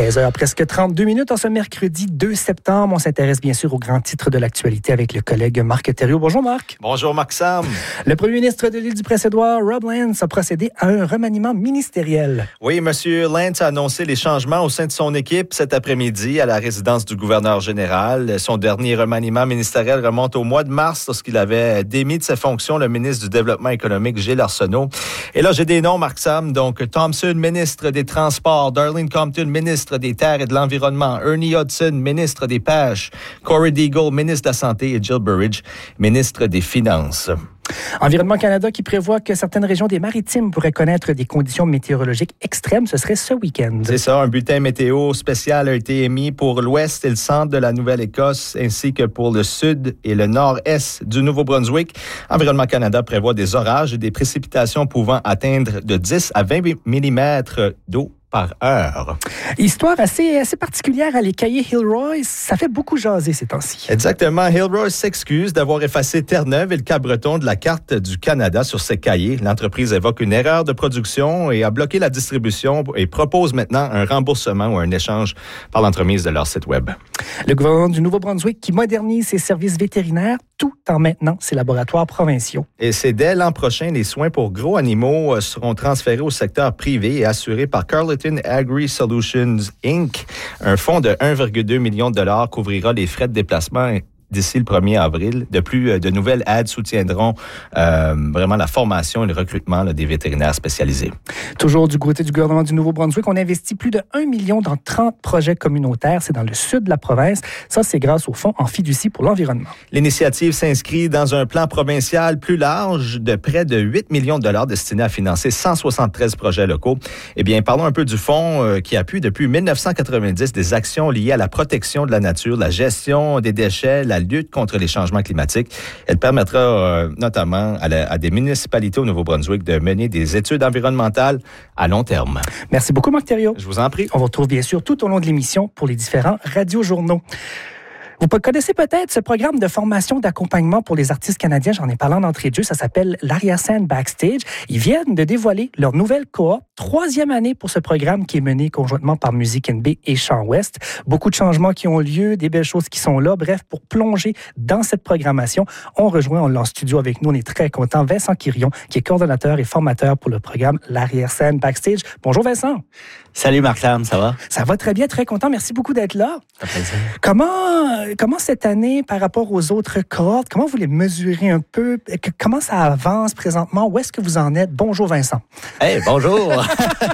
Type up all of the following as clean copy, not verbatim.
15h, presque 32 minutes en ce mercredi 2 septembre. On s'intéresse bien sûr aux grands titres de l'actualité avec le collègue Marc Thériault. Bonjour Marc. Bonjour Marc-Sam. Le premier ministre de l'île du Prince-Édouard, Rob Lance, a procédé à un remaniement ministériel. Oui, M. Lance a annoncé les changements au sein de son équipe cet après-midi à la résidence du gouverneur général. Son dernier remaniement ministériel remonte au mois de mars lorsqu'il avait démis de ses fonctions le ministre du Développement économique, Gilles Arsenault. Et là, j'ai des noms, Marc-Sam. Donc, Thompson, ministre des Transports, Darlene Compton, ministre des Terres et de l'Environnement, Ernie Hudson, ministre des Pêches, Corey Deagle, ministre de la Santé et Jill Burridge, ministre des Finances. Environnement Canada qui prévoit que certaines régions des Maritimes pourraient connaître des conditions météorologiques extrêmes. Ce serait ce week-end. C'est ça. Un bulletin météo spécial a été émis pour l'ouest et le centre de la Nouvelle-Écosse, ainsi que pour le sud et le nord-est du Nouveau-Brunswick. Environnement Canada prévoit des orages et des précipitations pouvant atteindre de 10 à 20 mm d'eau par heure. Histoire assez particulière à les cahiers Hill-Roy. Ça fait beaucoup jaser ces temps-ci. Exactement. Hill-Roy s'excuse d'avoir effacé Terre-Neuve et le Cap-Breton de la carte du Canada sur ses cahiers. L'entreprise évoque une erreur de production et a bloqué la distribution et propose maintenant un remboursement ou un échange par l'entremise de leur site Web. Le gouvernement du Nouveau-Brunswick qui modernise ses services vétérinaires tout en maintenant ses laboratoires provinciaux. Et c'est dès l'an prochain, les soins pour gros animaux seront transférés au secteur privé et assurés par Carleton Agri Solutions Inc. Un fonds de 1,2 million de dollars couvrira les frais de déplacement d'ici le 1er avril. De plus, de nouvelles aides soutiendront vraiment la formation et le recrutement des vétérinaires spécialisés. Toujours du côté du gouvernement du Nouveau-Brunswick, on investit plus de 1 million dans 30 projets communautaires. C'est dans le sud de la province. Ça, c'est grâce au Fonds en fiducie pour l'environnement. L'initiative s'inscrit dans un plan provincial plus large de près de 8 millions de dollars destinés à financer 173 projets locaux. Eh bien, parlons un peu du fonds qui appuie depuis 1990 des actions liées à la protection de la nature, la gestion des déchets, la lutte contre les changements climatiques. Elle permettra notamment à des municipalités au Nouveau-Brunswick de mener des études environnementales à long terme. Merci beaucoup, Marc Thériault. Je vous en prie. On vous retrouve bien sûr tout au long de l'émission pour les différents radiojournaux. Vous connaissez peut-être ce programme de formation d'accompagnement pour les artistes canadiens. J'en ai parlé en entrée de jeu. Ça s'appelle l'arrière-scène backstage. Ils viennent de dévoiler leur nouvelle cohorte, 3e année pour ce programme qui est mené conjointement par Music NB et Chant Ouest. Beaucoup de changements qui ont lieu, des belles choses qui sont là. Bref, pour plonger dans cette programmation, on l'a en studio avec nous. On est très contents. Vincent Quirion, qui est coordonnateur et formateur pour le programme l'arrière-scène backstage. Bonjour Vincent. Salut Marc-Lam, ça va? Ça va très bien, très content. Merci beaucoup d'être là. Ça fait plaisir. Comment cette année, par rapport aux autres cohortes, comment vous les mesurez un peu? Comment ça avance présentement? Où est-ce que vous en êtes? Bonjour Vincent. Hey, bonjour!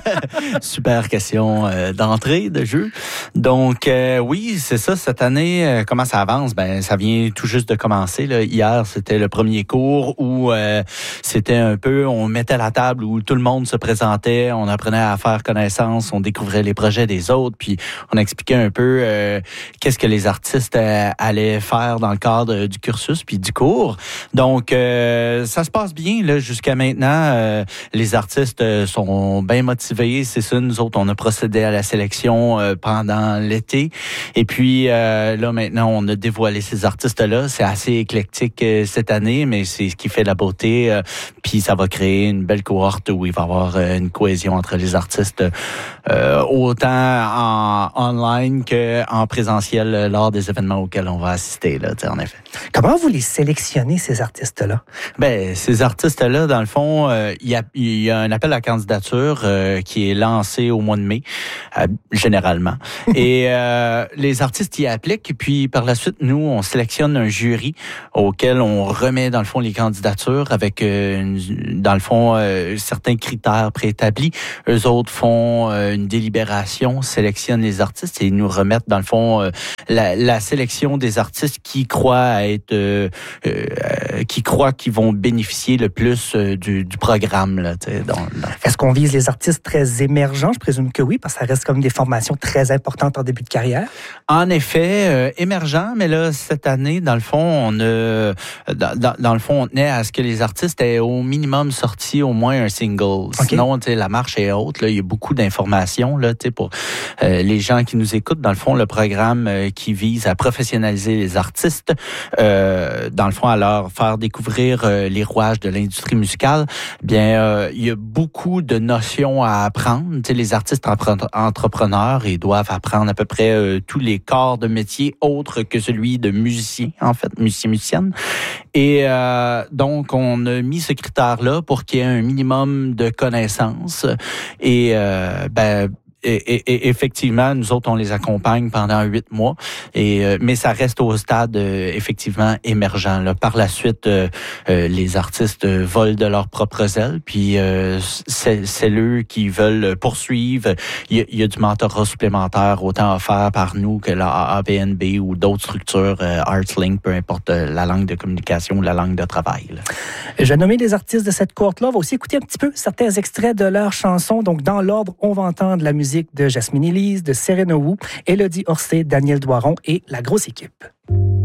Super question d'entrée, de jeu. Donc, oui, c'est ça, cette année, comment ça avance? Ben, ça vient tout juste de commencer. Là. Hier, c'était le premier cours où c'était un peu, on mettait la table où tout le monde se présentait, on apprenait à faire connaissance, on découvrait les projets des autres, puis on expliquait un peu qu'est-ce que les artistes allaient faire dans le cadre du cursus puis du cours. Donc, ça se passe bien là jusqu'à maintenant. Les artistes sont bien motivés. C'est ça, nous autres, on a procédé à la sélection pendant l'été. Et puis, là, maintenant, on a dévoilé ces artistes-là. C'est assez éclectique cette année, mais c'est ce qui fait la beauté. Puis, ça va créer une belle cohorte où il va y avoir une cohésion entre les artistes autant en online qu'en présentiel lors des événements auxquels on va assister, là, en effet. Comment vous les sélectionnez, ces artistes-là? Ben, ces artistes-là, dans le fond, il y a un appel à candidature qui est lancé au mois de mai, généralement. Et les artistes y appliquent, puis par la suite, nous, on sélectionne un jury auquel on remet, dans le fond, les candidatures avec, dans le fond, certains critères préétablis. Eux autres font une délibération, sélectionnent les artistes et nous remettent, dans le fond, la sélection des artistes qui croient qu'ils vont bénéficier le plus du programme. Là, Est-ce qu'on vise les artistes très émergents? Je présume que oui, parce que ça reste comme des formations très importantes en début de carrière. En effet, émergents, mais là, cette année, dans le fond, on tenait à ce que les artistes aient au minimum sorti au moins un single. Okay. Sinon, la marche est haute. Là, il y a beaucoup d'informations là, pour les gens qui nous écoutent. Dans le fond, le programme qui vise à professionnaliser les artistes, dans le fond, à leur faire découvrir les rouages de l'industrie musicale. Bien, il y a beaucoup de notions à apprendre. Tu sais, les artistes entrepreneurs, ils doivent apprendre à peu près tous les corps de métier autres que celui de musicien, en fait, musicienne. Et donc, on a mis ce critère-là pour qu'il y ait un minimum de connaissances. Et Et effectivement, nous autres, on les accompagne pendant 8 mois. Mais ça reste au stade, effectivement, émergent. Là. Par la suite, les artistes volent de leurs propres ailes. Puis, c'est eux qui veulent poursuivre. Il y a du mentorat supplémentaire, autant offert par nous que la AAPNB ou d'autres structures, ArtsLink, peu importe la langue de communication ou la langue de travail. Là. Je vais nommer les artistes de cette cohorte-là. On va aussi écouter un petit peu certains extraits de leurs chansons. Donc, dans l'ordre, on va entendre la musique de Jasmine Elise, de Serena Wu, Élodie Orsay, Daniel Doiron et La Grosse Équipe.